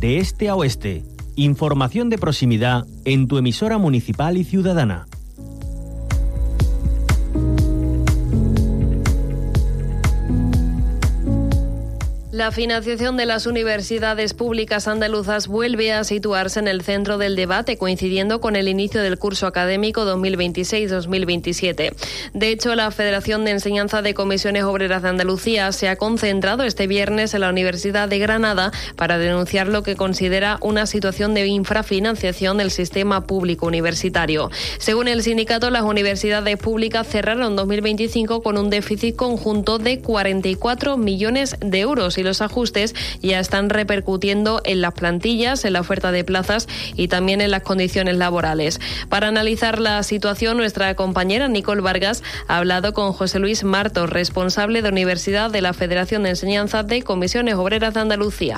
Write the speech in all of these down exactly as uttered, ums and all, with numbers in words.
de este a oeste. Información de proximidad en tu emisora municipal y ciudadana. La financiación de las universidades públicas andaluzas vuelve a situarse en el centro del debate, coincidiendo con el inicio del curso académico dos mil veintiséis dos mil veintisiete. De hecho, la Federación de Enseñanza de Comisiones Obreras de Andalucía se ha concentrado este viernes en la Universidad de Granada para denunciar lo que considera una situación de infrafinanciación del sistema público universitario. Según el sindicato, las universidades públicas cerraron dos mil veinticinco con un déficit conjunto de cuarenta y cuatro millones de euros y los ajustes ya están repercutiendo en las plantillas, en la oferta de plazas y también en las condiciones laborales. Para analizar la situación, nuestra compañera Nicole Vargas ha hablado con José Luis Martos, responsable de Universidad de la Federación de Enseñanza de Comisiones Obreras de Andalucía.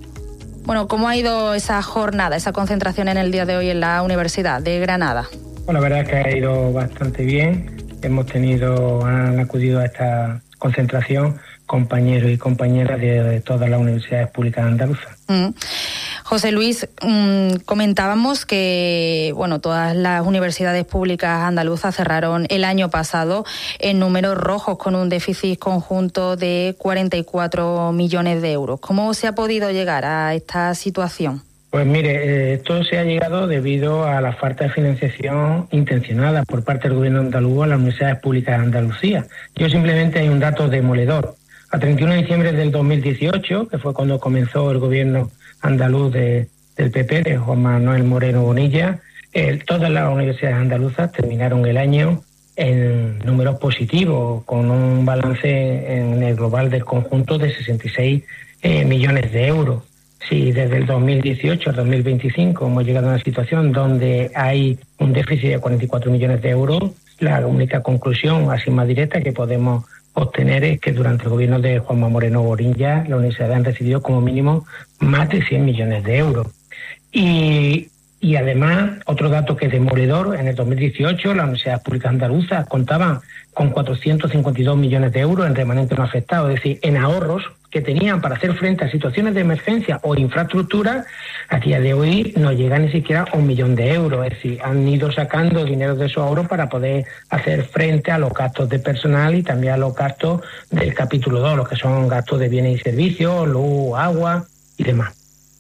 Bueno, ¿cómo ha ido esa jornada, esa concentración en el día de hoy en la Universidad de Granada? Bueno, la verdad es que ha ido bastante bien. Hemos tenido, han acudido a esta concentración compañeros y compañeras de, de todas las universidades públicas andaluzas. Mm. José Luis, mmm, comentábamos que bueno, todas las universidades públicas andaluzas cerraron el año pasado en números rojos con un déficit conjunto de cuarenta y cuatro millones de euros. ¿Cómo se ha podido llegar a esta situación? Pues mire, eh, esto se ha llegado debido a la falta de financiación intencionada por parte del gobierno andaluz a las universidades públicas de Andalucía. Yo simplemente hay un dato demoledor. A treinta y uno de diciembre del dos mil dieciocho, que fue cuando comenzó el gobierno andaluz de, del P P, de Juan Manuel Moreno Bonilla, eh, todas las universidades andaluzas terminaron el año en números positivos, con un balance en el global del conjunto de sesenta y seis eh, millones de euros. Si desde el dos mil dieciocho al dos mil veinticinco hemos llegado a una situación donde hay un déficit de cuarenta y cuatro millones de euros, la única conclusión así más directa que podemos obtener es que durante el gobierno de Juanma Moreno Bonilla la universidad han recibido como mínimo más de cien millones de euros. Y, y además, otro dato que es demoledor, en el dos mil dieciocho las universidades públicas andaluzas contaban con cuatrocientos cincuenta y dos millones de euros en remanente no afectado, es decir, en ahorros que tenían para hacer frente a situaciones de emergencia o infraestructura. A día de hoy no llega ni siquiera a un millón de euros, es decir, han ido sacando dinero de esos ahorros para poder hacer frente a los gastos de personal y también a los gastos del capítulo dos, los que son gastos de bienes y servicios, luz, agua y demás.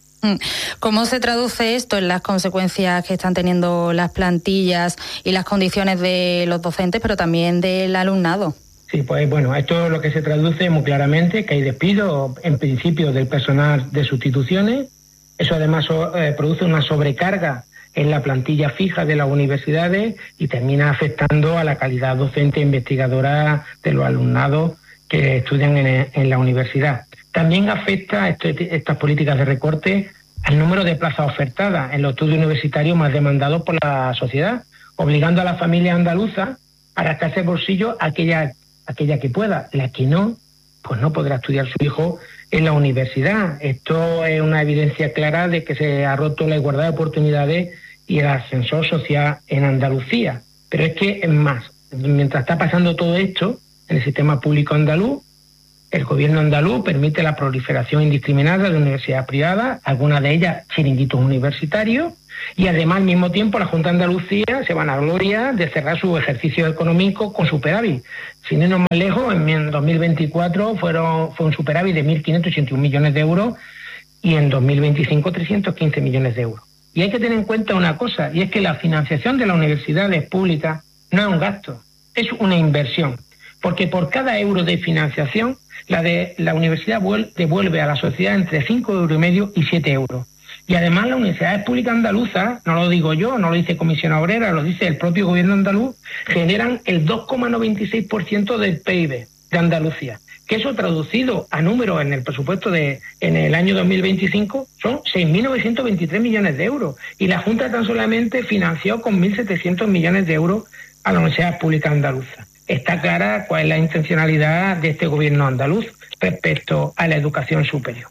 ¿Cómo se traduce esto en las consecuencias que están teniendo las plantillas y las condiciones de los docentes, pero también del alumnado? Sí, pues bueno, esto es lo que se traduce muy claramente, que hay despidos, en principio, del personal de sustituciones. Eso además eh, produce una sobrecarga en la plantilla fija de las universidades y termina afectando a la calidad docente e investigadora de los alumnados que estudian en, en la universidad. También afecta este, estas políticas de recorte al número de plazas ofertadas en los estudios universitarios más demandados por la sociedad, obligando a las familias andaluzas a rascarse el bolsillo aquella aquella que pueda. La que no, pues no podrá estudiar su hijo en la universidad. Esto es una evidencia clara de que se ha roto la igualdad de oportunidades y el ascensor social en Andalucía. Pero es que, es más, mientras está pasando todo esto en el sistema público andaluz, el gobierno andaluz permite la proliferación indiscriminada de universidades privadas, algunas de ellas chiringuitos universitarios, y además al mismo tiempo la Junta de Andalucía se van a gloria de cerrar su ejercicio económico con superávit. Sin irnos más lejos, en dos mil veinticuatro fueron, fue un superávit de mil quinientos ochenta y un millones de euros y en dos mil veinticinco trescientos quince millones de euros. Y hay que tener en cuenta una cosa, y es que la financiación de las universidades públicas no es un gasto, es una inversión. Porque por cada euro de financiación, la de la universidad devuelve a la sociedad entre cinco euros y medio y siete euros. Y además las universidades públicas andaluzas, no lo digo yo, no lo dice Comisión Obrera, lo dice el propio gobierno andaluz, generan el dos coma noventa y seis por ciento del P I B de Andalucía. Que eso traducido a números en el presupuesto de en el año dos mil veinticinco son seis mil novecientos veintitrés millones de euros. Y la Junta tan solamente financió con mil setecientos millones de euros a las universidades públicas andaluzas. Está clara cuál es la intencionalidad de este gobierno andaluz respecto a la educación superior.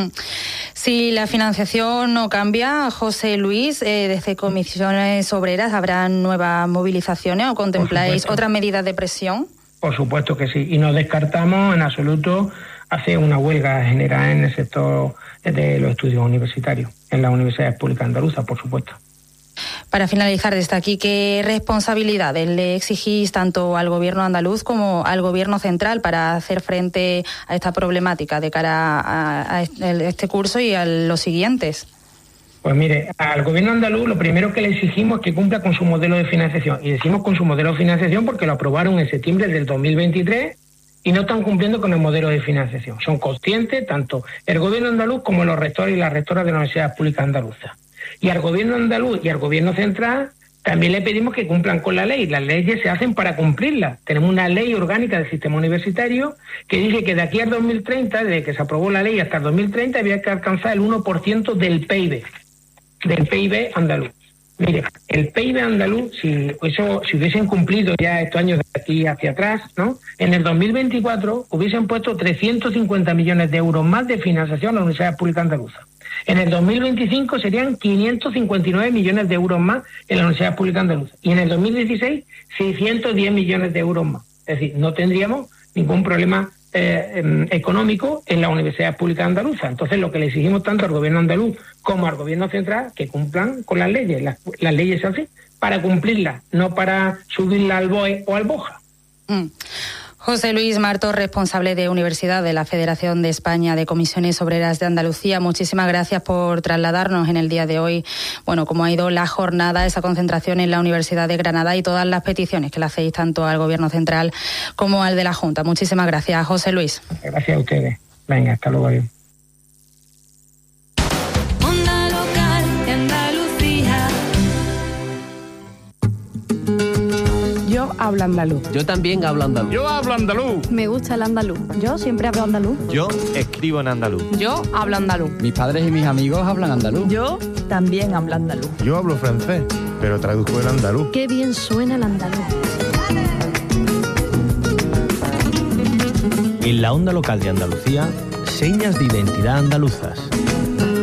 Si la financiación no cambia, José Luis, eh, desde Comisiones Obreras, ¿habrá nuevas movilizaciones o contempláis otras medidas de presión? Por supuesto que sí, y no descartamos en absoluto hacer una huelga general en el sector de los estudios universitarios en las universidades públicas andaluzas, por supuesto. Para finalizar, desde aquí, ¿qué responsabilidades le exigís tanto al Gobierno andaluz como al Gobierno central para hacer frente a esta problemática de cara a, a este curso y a los siguientes? Pues mire, al Gobierno andaluz lo primero que le exigimos es que cumpla con su modelo de financiación. Y decimos con su modelo de financiación porque lo aprobaron en septiembre del dos mil veintitrés y no están cumpliendo con el modelo de financiación. Son conscientes tanto el Gobierno andaluz como los rectores y las rectoras de las universidades públicas andaluzas. Y al Gobierno andaluz y al Gobierno central también le pedimos que cumplan con la ley. Las leyes se hacen para cumplirlas. Tenemos una ley orgánica del sistema universitario que dice que de aquí al dos mil treinta, desde que se aprobó la ley hasta el dos mil treinta, había que alcanzar el uno por ciento del P I B, del P I B andaluz. Mire, el P I B andaluz, si eso si hubiesen cumplido ya estos años de aquí hacia atrás, ¿no? En el dos mil veinticuatro hubiesen puesto trescientos cincuenta millones de euros más de financiación a la Universidad Pública Andaluza. En el dos mil veinticinco serían quinientos cincuenta y nueve millones de euros más en la Universidad Pública Andaluza. Y en el dos mil dieciséis, seiscientos diez millones de euros más. Es decir, no tendríamos ningún problema eh, eh, económico en la Universidad Pública Andaluza. Entonces, lo que le exigimos tanto al Gobierno andaluz como al Gobierno central, que cumplan con las leyes. Las, las leyes se hacen para cumplirlas, no para subirlas al B O E o al BOJA. Mm. José Luis Martos, responsable de Universidad de la Federación de España de Comisiones Obreras de Andalucía, muchísimas gracias por trasladarnos en el día de hoy, bueno, cómo ha ido la jornada, esa concentración en la Universidad de Granada y todas las peticiones que le hacéis tanto al Gobierno central como al de la Junta. Muchísimas gracias, José Luis. Gracias a ustedes. Venga, hasta luego. Adiós. Yo hablo andaluz. Yo también hablo andaluz. Yo hablo andaluz. Me gusta el andaluz. Yo siempre hablo andaluz. Yo escribo en andaluz. Yo hablo andaluz. Mis padres y mis amigos hablan andaluz. Yo también hablo andaluz. Yo hablo francés, pero traduzco en andaluz. Qué bien suena el andaluz. En la onda local de Andalucía, señas de identidad andaluzas.